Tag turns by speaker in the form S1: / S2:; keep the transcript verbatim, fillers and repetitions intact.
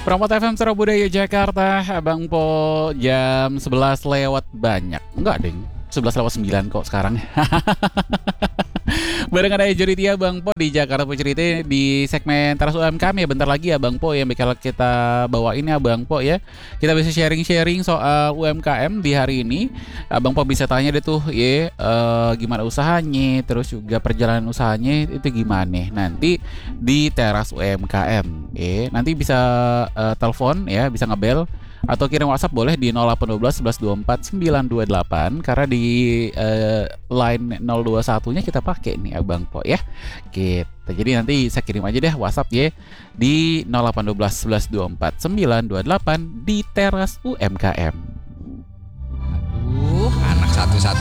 S1: Promot F M Surabaya Jakarta, Abang Po jam sebelas lewat banyak. Enggak, Deng. sebelas lewat sembilan kok sekarang. Barengan ada Juritia Bang Po di Jakarta Cerita di segmen Teras U M K M ya. Bentar lagi ya Bang Po yang bakal kita bawain ya Bang Po ya. Kita bisa sharing-sharing soal U M K M di hari ini. Bang Po bisa tanya deh tuh ya, uh, gimana usahanya, terus juga perjalanan usahanya itu gimana nanti di Teras U M K M ya. Nanti bisa uh, telepon ya, bisa ngebel atau kirim WhatsApp boleh di nol delapan satu dua sebelas dua puluh empat sembilan dua delapan karena di uh, line nol dua satu nya kita pakai nih Abang Po ya. Gitu. Jadi nanti saya kirim aja deh WhatsApp ya di nol delapan satu dua sebelas dua puluh empat sembilan dua delapan di Teras U M K M.
S2: Aduh, anak satu-satu